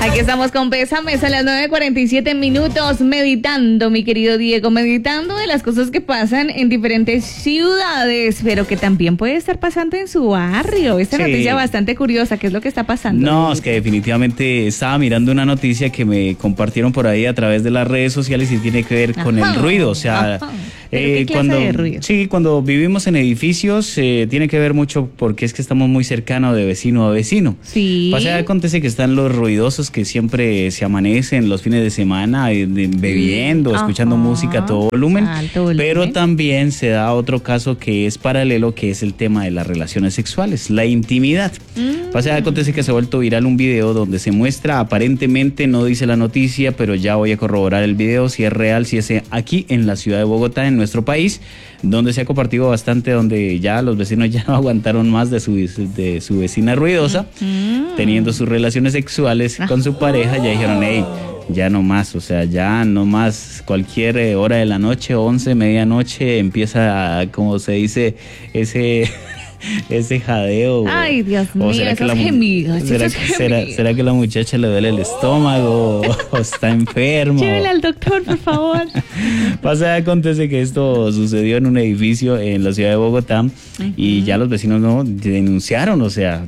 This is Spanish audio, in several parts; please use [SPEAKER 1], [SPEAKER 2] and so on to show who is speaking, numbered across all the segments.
[SPEAKER 1] Aquí estamos con Pésame, a las 9:47 minutos, meditando, mi querido Diego, meditando de las cosas que pasan en diferentes ciudades, pero que también puede estar pasando en su barrio. Esta noticia bastante curiosa, ¿qué es lo que está pasando?
[SPEAKER 2] No, es que definitivamente estaba mirando una noticia que me compartieron por ahí a través de las redes sociales y tiene que ver con el ruido, o sea...
[SPEAKER 1] ¿Qué clase de ruido?
[SPEAKER 2] Sí, cuando vivimos en edificios tiene que ver mucho porque es que estamos muy cercanos de vecino a vecino.
[SPEAKER 1] Sí.
[SPEAKER 2] Acontece que están los ruidosos que siempre se amanecen los fines de semana bebiendo, escuchando música a todo volumen, pero también se da otro caso que es paralelo, que es el tema de las relaciones sexuales, la intimidad. Acontece que se ha vuelto viral un video donde se muestra, aparentemente no dice la noticia, pero ya voy a corroborar el video si es real, si es aquí en la ciudad de Bogotá, en nuestro país, donde se ha compartido bastante, donde ya los vecinos ya no aguantaron más de su vecina ruidosa, teniendo sus relaciones sexuales con su pareja, ya dijeron, hey, ya no más, o sea, ya no más, cualquier hora de la noche, 11, medianoche, empieza, como se dice, ese jadeo.
[SPEAKER 1] Ay, Dios mío, esos gemidos.
[SPEAKER 2] ¿Será que la muchacha le duele el estómago o está enferma?
[SPEAKER 1] Llévela al doctor, por favor.
[SPEAKER 2] Acontece que esto sucedió en un edificio en la ciudad de Bogotá y ya los vecinos denunciaron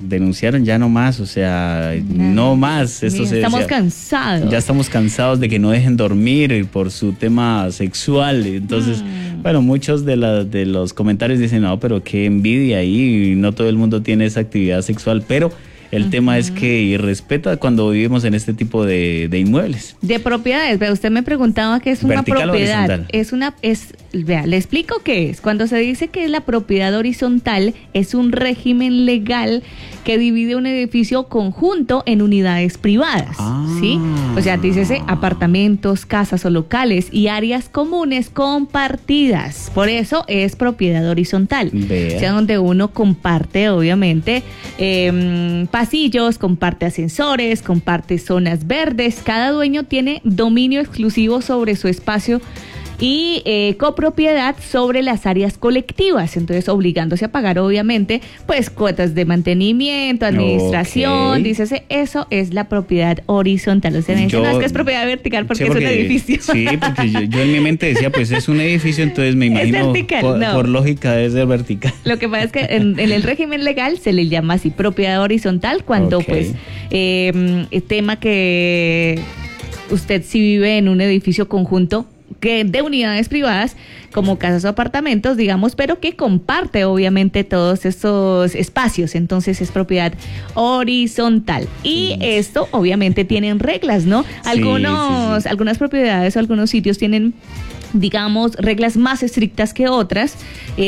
[SPEAKER 2] ya no más, o sea, no más.
[SPEAKER 1] Estamos cansados.
[SPEAKER 2] Ya estamos cansados de que no dejen dormir por su tema sexual. Entonces, bueno, muchos de los comentarios dicen, no, pero qué envidia ahí, no todo el mundo tiene esa actividad sexual, pero el tema es que respeta cuando vivimos en este tipo de inmuebles.
[SPEAKER 1] De propiedades, pero usted me preguntaba qué es una propiedad. Vea, le explico qué es. Cuando se dice que es la propiedad horizontal, es un régimen legal que divide un edificio conjunto en unidades privadas, ¿sí? O sea, dícese apartamentos, casas o locales y áreas comunes compartidas. Por eso es propiedad horizontal. O sea, donde uno comparte, obviamente, pasillos, comparte ascensores, comparte zonas verdes. Cada dueño tiene dominio exclusivo sobre su espacio y copropiedad sobre las áreas colectivas, entonces obligándose a pagar obviamente pues cuotas de mantenimiento, administración, dícese, eso es la propiedad horizontal. O sea, no es que es propiedad vertical porque es un edificio.
[SPEAKER 2] Sí, porque yo en mi mente decía, pues es un edificio, entonces me imagino por lógica debe ser vertical.
[SPEAKER 1] Lo que pasa es que en el régimen legal se le llama así propiedad horizontal cuando pues el tema que usted sí vive en un edificio conjunto que de unidades privadas como casas o apartamentos, digamos, pero que comparte obviamente todos estos espacios, entonces es propiedad horizontal. Y esto obviamente tienen reglas, ¿no? Algunas propiedades o algunos sitios tienen, digamos, reglas más estrictas que otras,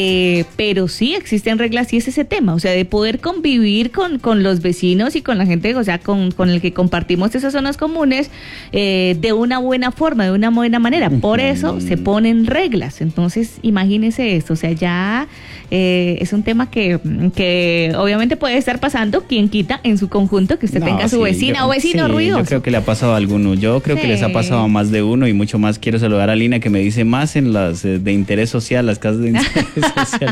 [SPEAKER 1] pero sí existen reglas y es ese tema, o sea, de poder convivir con los vecinos y con la gente, o sea, con el que compartimos esas zonas comunes de una buena forma, de una buena manera. Por eso se ponen reglas. Entonces, imagínese esto, o sea, ya es un tema que obviamente puede estar pasando, quien quita en su conjunto que usted tenga su vecina o vecino ruidoso.
[SPEAKER 2] Yo creo que le ha pasado a alguno, que les ha pasado a más de uno y mucho más. Quiero saludar a Lina que me dice más en las de interés social, las casas de interés social,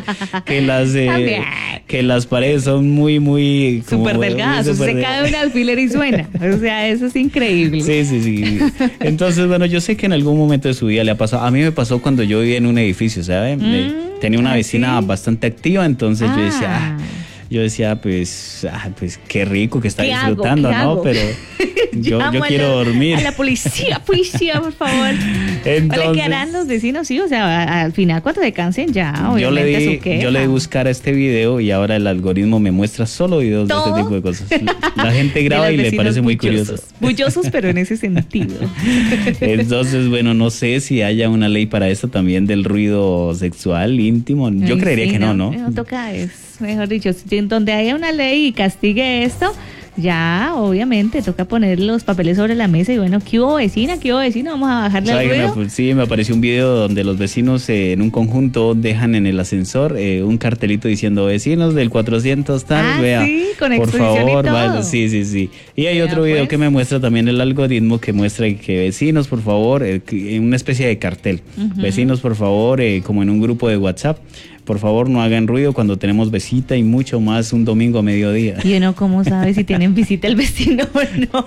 [SPEAKER 2] que las paredes son muy
[SPEAKER 1] súper delgadas, se cae un alfiler y suena, o sea, eso es increíble.
[SPEAKER 2] Sí. Entonces, bueno, yo sé que en algún momento de su vida le ha pasado. A mí me pasó cuando yo vivía en un edificio, ¿sabe? Tenía una vecina bastante activa, entonces yo decía, pues qué rico que está disfrutando, ¿no? Pero yo quiero dormir.
[SPEAKER 1] A la policía, por favor.
[SPEAKER 2] Entonces,
[SPEAKER 1] ¿qué harán los vecinos? Sí, o sea, al final cuando se cansen ya, obviamente
[SPEAKER 2] yo le di buscar a este video y ahora el algoritmo me muestra solo videos de este tipo de cosas. La gente graba y le parece muy curioso.
[SPEAKER 1] Bullosos, pero en ese sentido.
[SPEAKER 2] Entonces, bueno, no sé si haya una ley para esto también del ruido sexual íntimo. Yo creería que no. No toca eso, mejor dicho, donde haya una ley y castigue esto, ya obviamente toca poner los papeles sobre la mesa y bueno, ¿qué hubo vecina? Vamos a bajarle el ruido. Sí, me apareció un video donde los vecinos en un conjunto dejan en el ascensor un cartelito diciendo vecinos del 400 tal, vea,
[SPEAKER 1] sí, con
[SPEAKER 2] por favor,
[SPEAKER 1] y todo.
[SPEAKER 2] Vale, sí. Y hay otro video que me muestra también el algoritmo que muestra que vecinos, por favor, en una especie de cartel, vecinos, por favor, como en un grupo de WhatsApp, por favor no hagan ruido cuando tenemos visita y mucho más un domingo a mediodía.
[SPEAKER 1] ¿Y uno cómo sabe si tienen visita el vecino o no?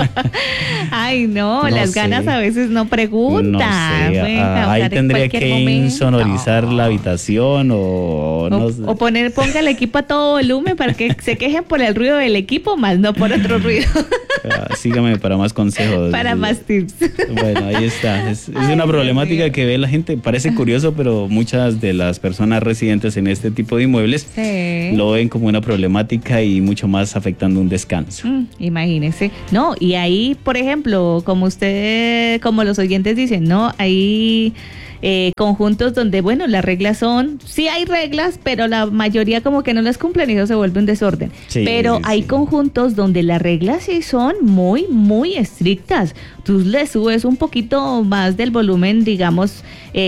[SPEAKER 1] Ay, no, las ganas a veces no preguntan.
[SPEAKER 2] No sé, ahí tendría que insonorizar la habitación o
[SPEAKER 1] ponga el equipo a todo volumen para que se quejen por el ruido del equipo, más no por otro ruido.
[SPEAKER 2] Sígame para más consejos.
[SPEAKER 1] Para más tips.
[SPEAKER 2] Bueno, ahí está. Es una problemática que ve la gente. Parece curioso, pero muchas de las personas residentes en este tipo de inmuebles lo ven como una problemática y mucho más afectando un descanso.
[SPEAKER 1] Imagínese. No, y ahí, por ejemplo, como los oyentes dicen, ¿no? Hay conjuntos donde, bueno, las reglas sí hay reglas, pero la mayoría como que no las cumplen y eso se vuelve un desorden. Pero hay conjuntos donde las reglas sí son muy, muy estrictas. Tú le subes un poquito más del volumen, digamos,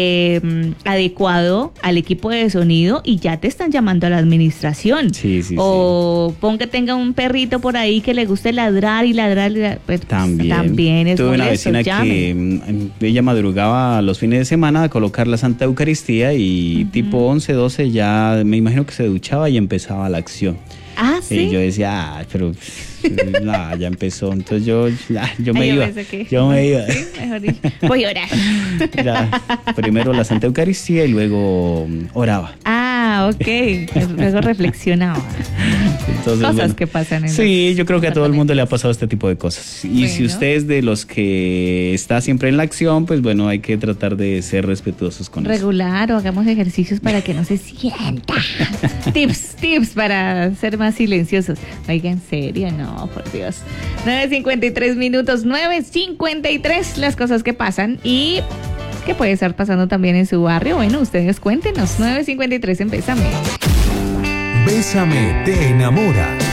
[SPEAKER 1] adecuado al equipo de sonido y ya te están llamando a la administración. O pon que tenga un perrito por ahí que le guste ladrar y ladrar. Pues, también es
[SPEAKER 2] tuve
[SPEAKER 1] molesto.
[SPEAKER 2] Una vecina que ella madrugaba los fines de semana a colocar la Santa Eucaristía y tipo 11, 12 ya me imagino que se duchaba y empezaba la acción.
[SPEAKER 1] ¿Sí?
[SPEAKER 2] Y yo decía, pero ya empezó. Entonces yo me iba. Yo me iba.
[SPEAKER 1] ¿Sí? Mejor dicho, voy a orar.
[SPEAKER 2] Primero la Santa Eucaristía y luego oraba.
[SPEAKER 1] Ok. Luego reflexionaba.
[SPEAKER 2] Entonces,
[SPEAKER 1] cosas que pasan en
[SPEAKER 2] sí, yo creo que a todo el mundo le ha pasado este tipo de cosas. Y si usted es de los que está siempre en la acción, pues bueno, hay que tratar de ser respetuosos con
[SPEAKER 1] regular, o hagamos ejercicios para que no se sienta. tips para ser más silenciosos. Oiga, en serio, no, por Dios. 9:53 minutos, 9:53, las cosas que pasan y que puede estar pasando también en su barrio. Bueno, ustedes cuéntenos. 9:53 en Bésame.
[SPEAKER 3] Bésame te enamora.